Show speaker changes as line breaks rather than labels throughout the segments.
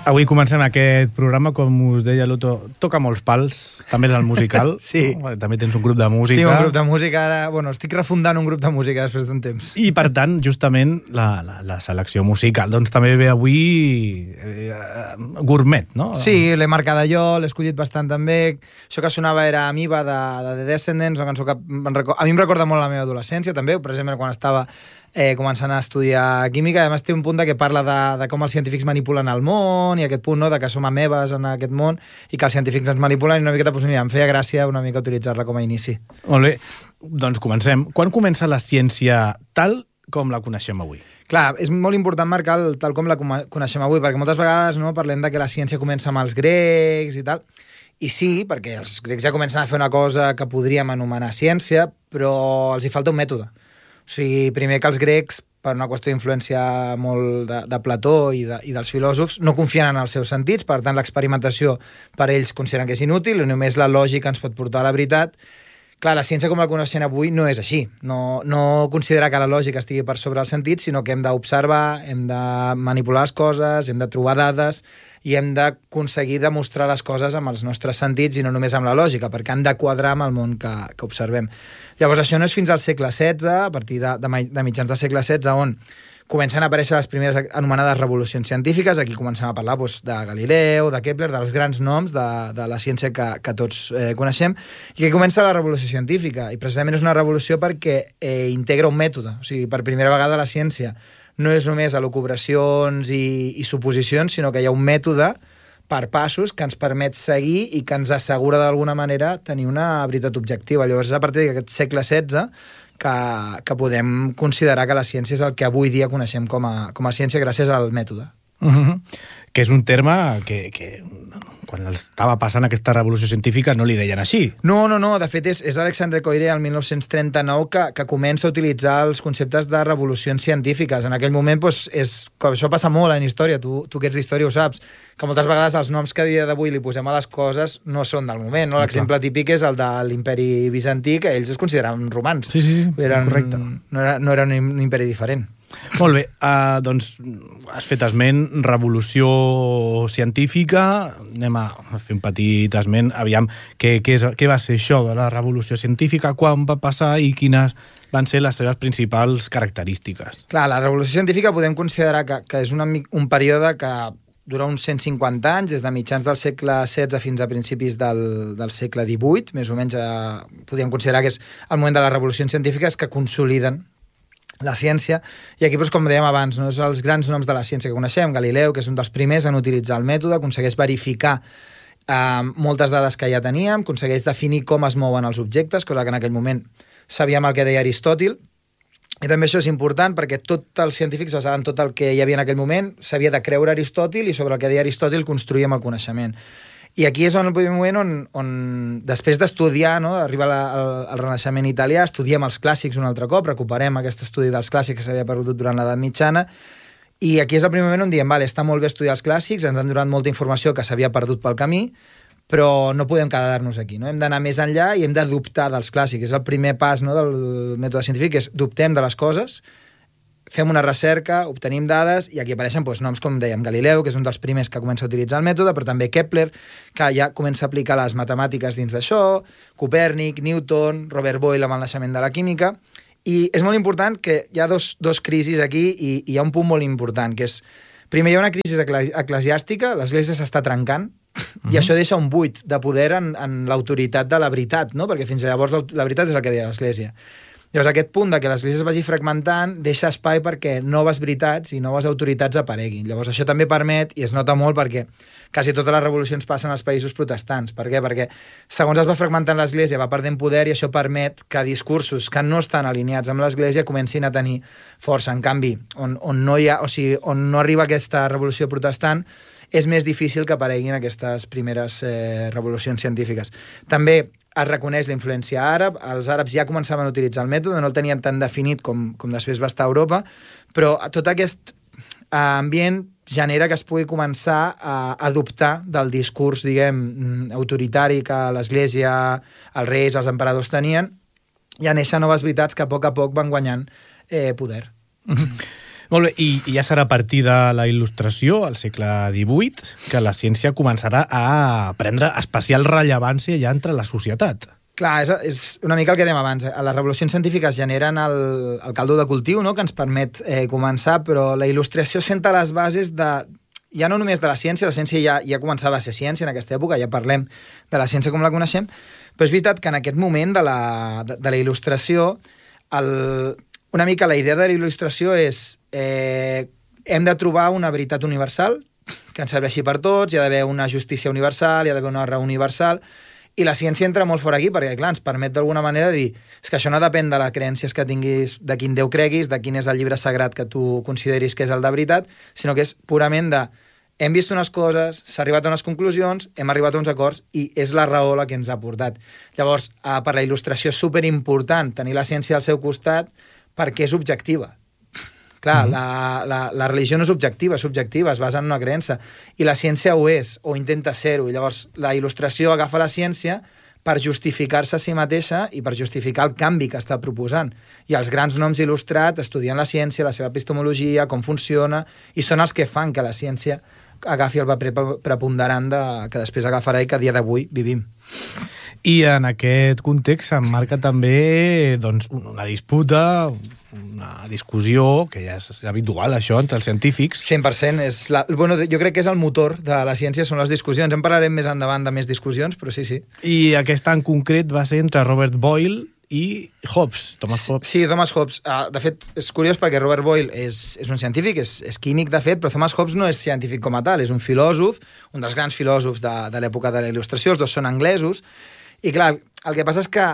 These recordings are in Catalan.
Avui comencem aquest programa, com us deia l'Otto, toca molts pals, també és el musical.
Sí.
També tens un grup de música.
Tinc un grup de música, ara, bueno, estic refundant un grup de música després d'un temps.
I, per tant, justament, la selecció musical, doncs també ve avui gourmet, no?
Sí, l'he marcada jo, l'he escollit bastant també. Això que sonava era Amiba de The Descendents, una cançó que a mi em recorda molt la meva adolescència, també, precisament quan estava començant a estudiar química. A més, té un punt que parla de com els científics manipulen el món i aquest punt, no?, de que som amebes en aquest món i que els científics ens manipulen, i una miqueta, doncs, mira, em feia gràcia una mica utilitzar-la com a inici.
Molt bé, doncs comencem. Quan comença la ciència tal com la coneixem avui?
Clar, és molt important marcar tal com la coneixem avui, perquè moltes vegades, no, parlem de que la ciència comença amb els grecs i tal, i sí, perquè els grecs ja comencen a fer una cosa que podríem anomenar ciència, però els hi falta un mètode. O sigui, primer que els grecs, per una qüestió d'influència molt de Plató i dels filòsofs, no confien en els seus sentits, per tant l'experimentació per ells consideren que és inútil, i només la lògica ens pot portar a la veritat. Clar, la ciència com la coneixem avui no és així. No considera que la lògica estigui per sobre els sentits, sinó que hem d'observar, hem de manipular les coses, hem de trobar dades i hem d'aconseguir demostrar les coses amb els nostres sentits i no només amb la lògica, perquè han de quadrar amb el món que observem. Llavors, això no és fins al segle XVI, a partir de mitjans del segle XVI, on comencen a aparèixer les primeres anomenades revolucions científiques. Aquí comencem a parlar de Galileu, de Kepler, dels grans noms de la ciència que tots coneixem, i que comença la revolució científica. I precisament és una revolució perquè integra un mètode. O sigui, per primera vegada la ciència no és només elucubracions i suposicions, sinó que hi ha un mètode per passos que ens permet seguir i que ens assegura d'alguna manera tenir una veritat objectiva. Llavors és a partir d'aquest segle XVI que podem considerar que la ciència és el que avui dia coneixem com a ciència gràcies al mètode.
Que és un terme que quan estava passant aquesta revolució científica no li deien així.
No, de fet és Alexandre Koyré el 1939 que comença a utilitzar els conceptes de revolucions científiques. En aquell moment, això passa molt en història, tu que ets d'història ho saps, que moltes vegades els noms que a dia d'avui li posem a les coses no són del moment, no? L'exemple típic és el de l'imperi bizantí, que ells es consideraven romans.
Sí, correcte.
No era un imperi diferent.
Molt bé, doncs has fet esment, revolució científica, anem a fer un petit esment, aviam, què va ser això de la revolució científica, quan va passar i quines van ser les seves principals característiques?
Clar, la revolució científica podem considerar que és un període que dura uns 150 anys, des de mitjans del segle XVI fins a principis del segle XVIII, més o menys podríem considerar que és el moment de les revolucions científiques que consoliden la ciència, i aquí, com dèiem abans, no, és els grans noms de la ciència que coneixem. Galileu, que és un dels primers en utilitzar el mètode, aconsegueix verificar moltes dades que ja teníem, aconsegueix definir com es mouen els objectes, cosa que en aquell moment sabíem el que deia Aristòtil, i també això és important perquè tots els científics basaven tot el que hi havia en aquell moment, s'havia de creure Aristòtil, i sobre el que deia Aristòtil construïem el coneixement. I aquí és el primer moment on després d'estudiar, no, arriba el Renaixement italià, estudiem els clàssics un altre cop, recuperem aquest estudi dels clàssics que s'havia perdut durant l'edat mitjana, i aquí és el primer moment on diem, vale, està molt bé estudiar els clàssics, ens han donat molta informació que s'havia perdut pel camí, però no podem quedar-nos aquí, no? Hem d'anar més enllà i hem de dubtar dels clàssics. És el primer pas, no, del mètode científic, és dubtem de les coses, fem una recerca, obtenim dades, i aquí apareixen noms com dèiem Galileu, que és un dels primers que comença a utilitzar el mètode, però també Kepler, que ja comença a aplicar les matemàtiques dins d'això, Copèrnic, Newton, Robert Boyle amb el naixement de la química, i és molt important que hi ha dos crisis aquí, i hi ha un punt molt important, que és, primer hi ha una crisi eclesiàstica, l'Església s'està trencant, i això deixa un buit de poder en l'autoritat de la veritat, no? Perquè fins llavors la veritat és el que deia l'Església. Llavors, aquest punt de que l'Església es vagi fragmentant deixa espai perquè noves veritats i noves autoritats apareguin. Llavors, això també permet, i es nota molt perquè quasi totes les revolucions passen als països protestants. Per què? Perquè segons es va fragmentant l'Església, va perdent poder, i això permet que discursos que no estan alineats amb l'Església comencin a tenir força. En canvi, on no arriba aquesta revolució protestant, és més difícil que apareguin aquestes primeres revolucions científiques. També es reconeix la influència àrab, els àrabs ja començaven a utilitzar el mètode, no el tenien tan definit com després va estar a Europa, però tot aquest ambient genera que es pugui començar a adoptar del discurs, diguem, autoritari que l'Església, els reis, els emperadors tenien, i a néixer noves veritats que a poc van guanyant poder.
Molt bé, i ja serà a partir de la il·lustració, al segle XVIII, que la ciència començarà a prendre especial rellevància ja entre la societat.
Clar, és una mica el que dèiem abans. Les revolucions científiques generen el caldo de cultiu, no?, que ens permet començar, però la il·lustració senta les bases ja no només de la ciència ja començava a ser ciència en aquesta època, ja parlem de la ciència com la coneixem, però és veritat que en aquest moment de la il·lustració, una mica la idea de la il·lustració és hem de trobar una veritat universal que ens serveixi per tots, hi ha d'haver una justícia universal, hi ha d'haver una raó universal, i la ciència entra molt fora aquí, perquè, clar, ens permet d'alguna manera dir és que això no depèn de les creences que tinguis, de quin Déu creguis, de quin és el llibre sagrat que tu consideris que és el de veritat, sinó que és purament hem vist unes coses, s'ha arribat a unes conclusions, hem arribat a uns acords, i és la raó la que ens ha portat. Llavors, per la il·lustració és superimportant tenir la ciència al seu costat perquè és objectiva. Clar, la religió no és objectiva, és subjectiva, es basa en una creença. I la ciència ho és, o intenta ser-ho. I llavors la il·lustració agafa la ciència per justificar-se a si mateixa i per justificar el canvi que està proposant. I els grans noms il·lustrats estudien la ciència, la seva epistemologia, com funciona, i són els que fan que la ciència agafi el paper preponderant que després agafarà i que a dia d'avui vivim.
I en aquest context s'emmarca també una disputa, una discussió, que ja és habitual, això, entre els científics.
100%. Jo crec que és el motor de la ciència, són les discussions. En parlarem més endavant de més discussions, però sí.
I aquesta en concret va ser entre Robert Boyle i Hobbes, Thomas Hobbes.
Sí, Thomas Hobbes. De fet, és curiós perquè Robert Boyle és un científic, és químic, de fet, però Thomas Hobbes no és científic com a tal, és un filòsof, un dels grans filòsofs de l'època de la Il·lustració, els dos són anglesos, i clar, el que passa és que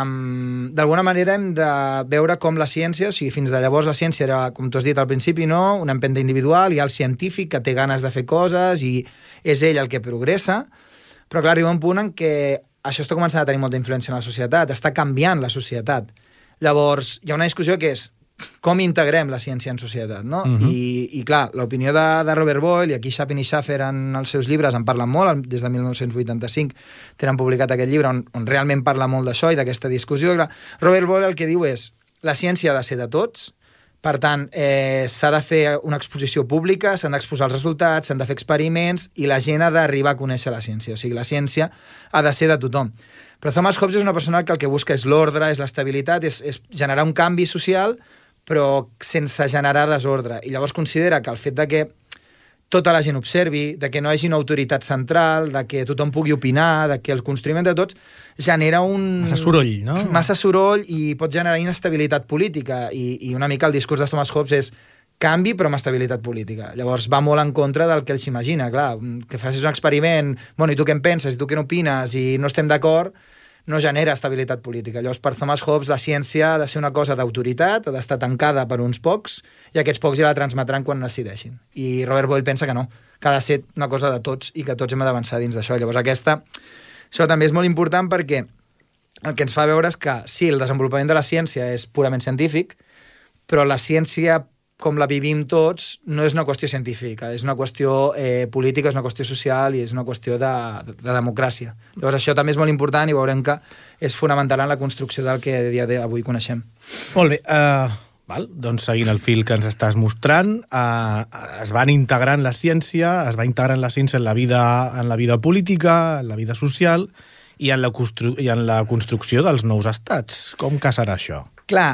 d'alguna manera hem de veure com la ciència, o sigui, fins de llavors la ciència era, com tu has dit al principi, no? Una empenta individual, hi ha el científic que té ganes de fer coses i és ell el que progressa, però clar, arriba un punt en què això està començant a tenir molta influència en la societat, està canviant la societat. Llavors, hi ha una discussió que és com integrem la ciència en societat, no? I clar, l'opinió de Robert Boyle, i aquí Chapin i Schaffer en els seus llibres en parlen molt, des de 1985 tenen publicat aquest llibre on realment parla molt d'això i d'aquesta discussió. Clar, Robert Boyle el que diu és la ciència ha de ser de tots, per tant, s'ha de fer una exposició pública, s'han d'exposar els resultats, s'han de fer experiments i la gent ha d'arribar a conèixer la ciència. O sigui, la ciència ha de ser de tothom. Però Thomas Hobbes és una persona que el que busca és l'ordre, és l'estabilitat, és generar un canvi social, però sense generar desordre. I llavors considera que el fet de que tota la gent observi, de que no hi hagi una autoritat central, de que tothom pugui opinar, de que el construïment de tots genera un...
Massa soroll, no?
Massa soroll i pot generar inestabilitat política. I una mica el discurs de Thomas Hobbes és canvi però amb estabilitat política. Llavors va molt en contra del que ell s'imagina. Clar, que facis un experiment, bueno, i tu què en penses, i tu què n'opines, i no estem d'acord, no genera estabilitat política. Llavors, per Thomas Hobbes, la ciència ha de ser una cosa d'autoritat, ha d'estar tancada per uns pocs, i aquests pocs ja la transmetran quan decideixin. I Robert Boyle pensa que no, que ha de ser una cosa de tots i que tots hem d'avançar dins d'això. Llavors, això també és molt important perquè el que ens fa veure és que sí, el desenvolupament de la ciència és purament científic, però la ciència com la vivim tots, no és una qüestió científica, és una qüestió política, és una qüestió social i és una qüestió de democràcia. Llavors això també és molt important i veurem que és fonamental en la construcció del que a dia d'avui coneixem.
Molt bé, doncs seguint el fil que ens estàs mostrant, es van integrant la ciència, es va integrant la ciència en la vida política, en la vida social i en la construcció dels nous estats. Com que serà això?
Clar,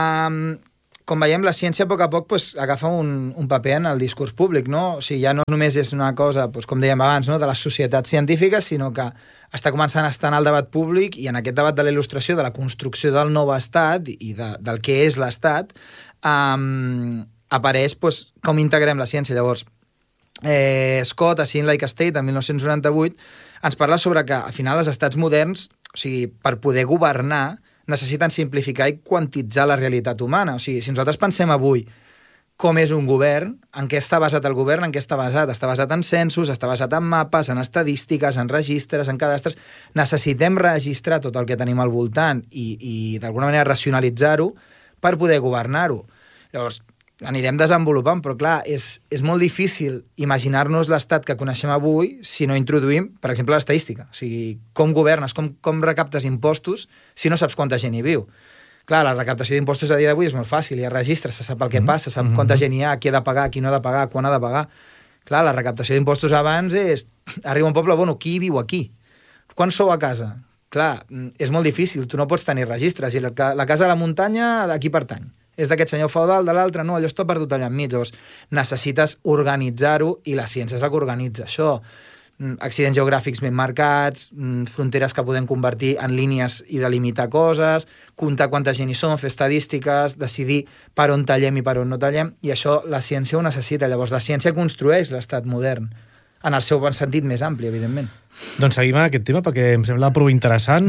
com veiem, la ciència a poc agafa un paper en el discurs públic, no? O sigui, ja no només és una cosa, com dèiem abans, no?, de les societats científiques, sinó que està començant a estar en el debat públic i en aquest debat de la il·lustració, de la construcció del nou estat i del que és l'estat, apareix com integrem la ciència. Llavors, Scott, a Seeing Like a State, en 1998, ens parla sobre que, al final, els estats moderns, o sigui, per poder governar, necessiten simplificar i quantitzar la realitat humana. O sigui, si nosaltres pensem avui com és un govern, en què està basat el govern, en què està basat? Està basat en censos, està basat en mapes, en estadístiques, en registres, en cadastres. Necessitem registrar tot el que tenim al voltant i d'alguna manera racionalitzar-ho per poder governar-ho. Llavors, anirem desenvolupant, però clar, és molt difícil imaginar-nos l'estat que coneixem avui si no introduïm, per exemple, l'estadística. O sigui, com governes, com recaptes impostos si no saps quanta gent hi viu. Clar, la recaptació d'impostos a dia d'avui és molt fàcil, hi ha registres, se sap el que passa, sap quanta gent hi ha, qui ha de pagar, qui no ha de pagar, quan ha de pagar. Clar, la recaptació d'impostos abans és... Arriba un poble, bueno, qui viu aquí? Quan sou a casa? Clar, és molt difícil, tu no pots tenir registres, i la casa de la muntanya d'aquí pertany. És d'aquest senyor feudal, de l'altre, no, allò està perdut allà enmig. Llavors, necessites organitzar-ho i la ciència és la que organitza això. Accidents geogràfics ben marcats, fronteres que podem convertir en línies i delimitar coses, comptar quanta gent hi som, fer estadístiques, decidir per on tallem i per on no tallem, i això la ciència ho necessita. Llavors, la ciència construeix l'estat modern, en el seu bon sentit més ampli, evidentment.
Doncs seguim amb aquest tema perquè em sembla prou interessant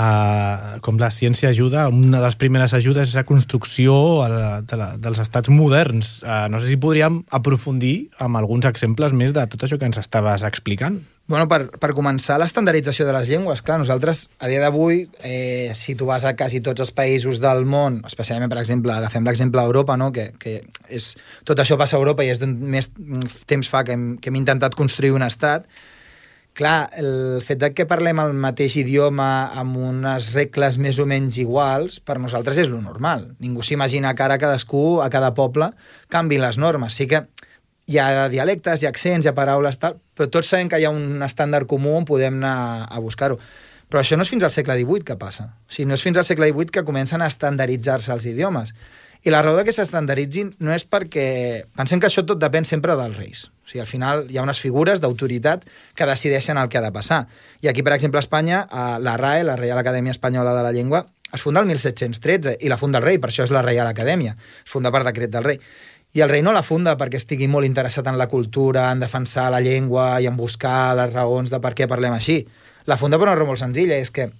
com la ciència ajuda. Una de les primeres ajudes és la construcció dels estats moderns. No sé si podríem aprofundir amb alguns exemples més de tot això que ens estaves explicant.
Bueno, per començar, l'estandardització de les llengües. Clar, nosaltres, a dia d'avui, si tu vas a quasi tots els països del món, especialment, per exemple, agafem l'exemple d'Europa, no? que és, tot això passa a Europa i és d'on més temps fa que hem intentat construir un estat. Clar, el fet de que parlem el mateix idioma amb unes regles més o menys iguals, per nosaltres és lo normal. Ningú s'imagina que ara cadascú, a cada poble, canviïn les normes. Sí que hi ha dialectes, hi ha accents, hi ha paraules, tal, però tots sabem que hi ha un estàndard comú on podem anar a buscar-ho. Però això no és fins al segle XVIII que passa. O sigui, no és fins al segle XVIII que comencen a estandarditzar-se els idiomes. I la raó de que s'estandarditzin no és perquè... Pensem que això tot depèn sempre dels reis. O sigui, al final hi ha unes figures d'autoritat que decideixen el que ha de passar. I aquí, per exemple, a Espanya, la RAE, la Reial Acadèmia Espanyola de la Llengua, es funda el 1713, i la funda el rei, per això és la Reial Acadèmia. Es funda per decret del rei. I el rei no la funda perquè estigui molt interessat en la cultura, en defensar la llengua i en buscar les raons de per què parlem així. La funda per una raó molt senzilla, és que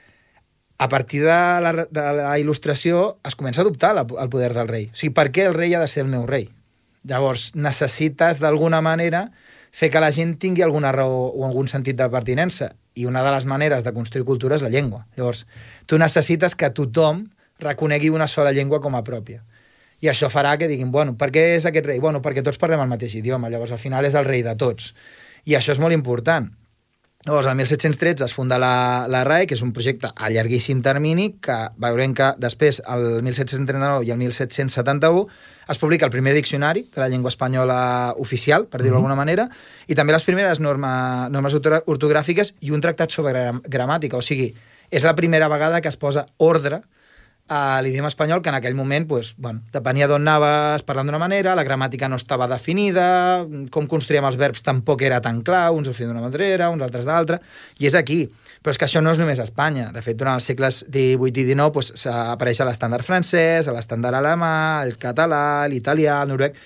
a partir de la il·lustració es comença a adoptar el poder del rei. O sigui, per què el rei ha de ser el meu rei? Llavors, necessites d'alguna manera fer que la gent tingui alguna raó o algun sentit de pertinença. I una de les maneres de construir cultura és la llengua. Llavors, tu necessites que tothom reconegui una sola llengua com a pròpia. I això farà que diguin, bueno, per què és aquest rei? Bueno, perquè tots parlem el mateix idioma, llavors al final és el rei de tots. I això és molt important. Llavors, el 1713 es funda la RAE, que és un projecte a llarguíssim termini, que veurem que després, el 1739 i el 1771, es publica el primer diccionari de la llengua espanyola oficial, per dir-ho d'alguna manera, i també les primeres normes ortogràfiques i un tractat sobre gramàtica. O sigui, és la primera vegada que es posa ordre a l'idioma espanyol, que en aquell moment, depenia d'on anaves parlant d'una manera, la gramàtica no estava definida, com construíem els verbs tampoc era tan clar, uns ho feien d'una manera, uns altres d'altra, i és aquí. Però és que això no és només a Espanya. De fet, durant els segles XVIII i XIX apareix l'estàndard francès, l'estàndard alemà, el català, l'italià, el noruec...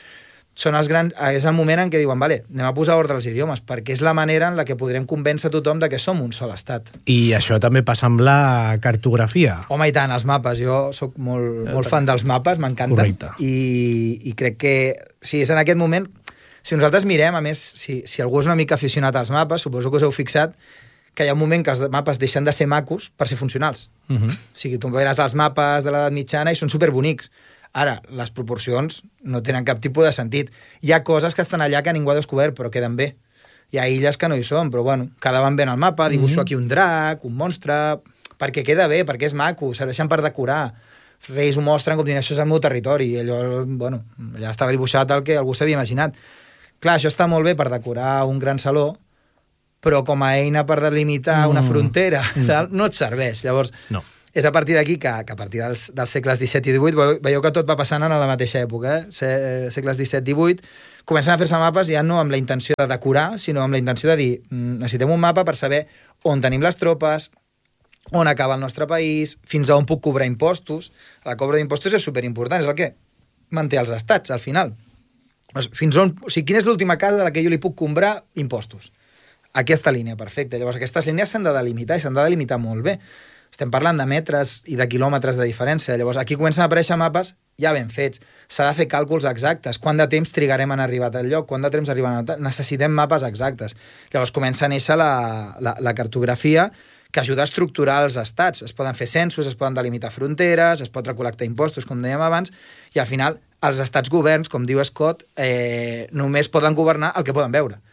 és el moment en què diuen, vale, anem a posar ordre als idiomes, perquè és la manera en la que podrem convèncer tothom de que som un sol estat.
I això també passa amb la cartografia.
Home, i tant, els mapes. Jo sóc molt fan dels mapes, m'encanten.
Correcte.
I crec que, si és en aquest moment, si nosaltres mirem, a més, si algú és una mica aficionat als mapes, suposo que us heu fixat que hi ha un moment que els mapes deixen de ser macos per ser funcionals. O sigui, tu veuràs els mapes de l'edat mitjana i són superbonics. Ara, les proporcions no tenen cap tipus de sentit. Hi ha coses que estan allà que ningú ha descobert, però queden bé. Hi ha illes que no hi són, però bueno, quedaven bé en el mapa, dibuixo aquí un drac, un monstre, perquè queda bé, perquè és maco, serveixen per decorar. Els reis ho mostren com dient, això és el meu territori, i allò, bueno, allà estava dibuixat el que algú s'havia imaginat. Clar, això està molt bé per decorar un gran saló, però com a eina per delimitar una frontera, no et serveix. Llavors,
no.
És a partir d'aquí que a partir dels segles XVII i XVIII, veieu que tot va passant en la mateixa època, segles XVII i XVIII, comencen a fer-se mapes ja no amb la intenció de decorar, sinó amb la intenció de dir, necessitem un mapa per saber on tenim les tropes, on acaba el nostre país, fins a on puc cobrar impostos. La cobra d'impostos és superimportant, és el que manté els estats, al final. Fins on, o sigui, quina és l'última casa de la que jo li puc cobrar impostos? Aquesta línia, perfecte. Llavors, aquestes línies s'han de delimitar, i s'han de delimitar molt bé. Estem parlant de metres i de quilòmetres de diferència. Llavors, aquí comencen a aparèixer mapes ja ben fets. S'ha de fer càlculs exactes. Quant de temps trigarem en arribar a tal lloc? Quant de temps arribarem a tal... Necessitem mapes exactes. Llavors, comença a néixer la cartografia, que ajuda a estructurar els estats. Es poden fer censos, es poden delimitar fronteres, es pot recol·lectar impostos, com dèiem abans, i al final els estats governs, com diu Scott, només poden governar el que poden veure.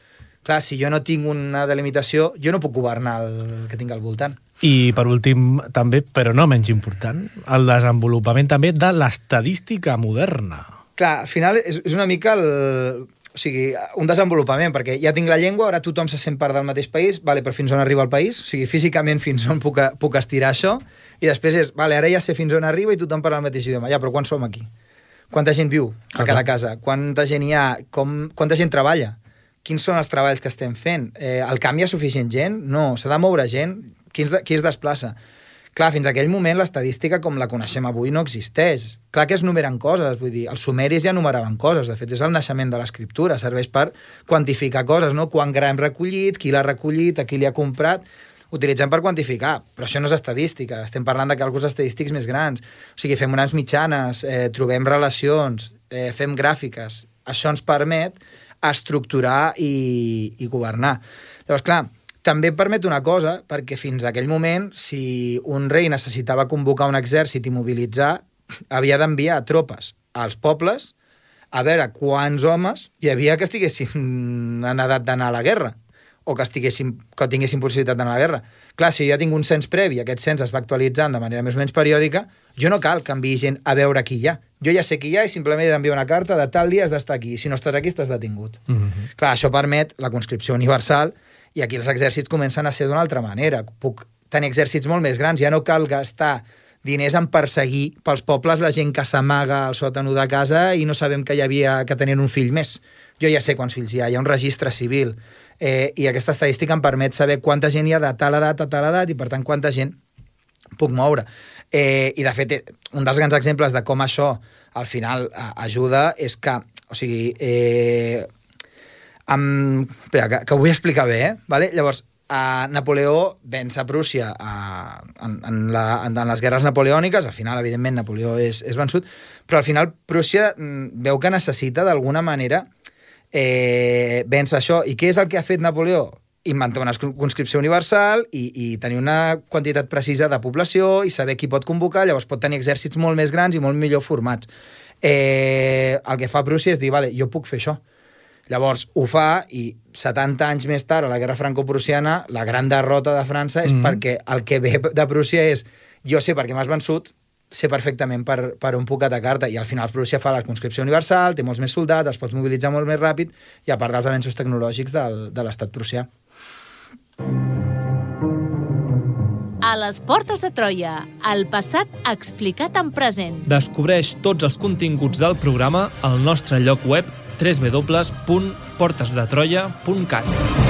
Clar, si jo no tinc una delimitació, jo no puc governar el que tinc al voltant.
I, per últim, també, però no menys important, el desenvolupament també de l'estadística moderna.
Clar, al final és una mica un desenvolupament, perquè ja tinc la llengua, ara tothom se sent part del mateix país, vale, però fins on arriba el país? O sigui, físicament fins on puc estirar això? I després és, vale, ara ja sé fins on arriba i tothom parla el mateix idioma. Ja, però quan som aquí? Quanta gent viu a cada casa? Quanta gent hi ha? Quanta gent treballa? Quins són els treballs que estem fent? El canvi hi ha suficient gent? No, s'ha de moure gent. Qui es desplaça? Clar, fins a aquell moment l'estadística com la coneixem avui no existeix. Clar que es numeren coses, vull dir, els sumeris ja numeraven coses, de fet és el naixement de l'escriptura, serveix per quantificar coses, no? Quant gra hem recollit, qui l'ha recollit, a qui li ha comprat, utilitzem per quantificar, però això no és estadística, estem parlant de càlculs estadístics més grans, o sigui, fem unes mitjanes, trobem relacions, fem gràfiques, això ens permet estructurar i governar. Llavors, clar, també permet una cosa, perquè fins a aquell moment, si un rei necessitava convocar un exèrcit i mobilitzar, havia d'enviar tropes als pobles a veure quants homes hi havia que estiguessin en edat d'anar a la guerra o que tinguessin possibilitat d'anar a la guerra. Clar, si jo ja tinc un cens previ, aquest cens es va actualitzant de manera més o menys periòdica, jo no cal que enviï gent a veure qui hi ha. Jo ja sé qui hi ha i simplement he d'enviar una carta de tal dia has d'estar aquí. Si no estàs aquí, estàs detingut. Clar, això permet la conscripció universal i aquí els exèrcits comencen a ser d'una altra manera. Puc tenir exèrcits molt més grans. Ja no cal gastar diners en perseguir pels pobles la gent que s'amaga al sòtano de casa i no sabem que tenien un fill més. Jo ja sé quants fills hi ha un registre civil. I aquesta estadística em permet saber quanta gent hi ha de tal edat a tal edat i, per tant, quanta gent puc moure. I, de fet, un dels grans exemples de com això al final ajuda és que, o sigui, espera, que ho vull explicar bé, vale? Llavors, Napoleó venç a Prússia en les guerres napoleòniques, al final, evidentment, Napoleó és vençut, però al final Prússia veu que necessita, d'alguna manera, vèncer això. I què és el que ha fet Napoleó? Inventar una conscripció universal i tenir una quantitat precisa de població i saber qui pot convocar, llavors pot tenir exèrcits molt més grans i molt millor formats. El que fa Prússia és dir, vale, jo puc fer això. Llavors ho fa i 70 anys més tard, a la guerra franco-prussiana, la gran derrota de França és perquè el que ve de Prússia és jo sé per què m'has vençut, sé perfectament per on puc atacar-te, i al final Prússia fa la conscripció universal, té molts més soldats, els pots mobilitzar molt més ràpid, i a part dels avenços tecnològics de l'estat prussià.
A les portes de Troia, el passat explicat en present.
Descobreix tots els continguts del programa al nostre lloc web www.portesdetroia.cat.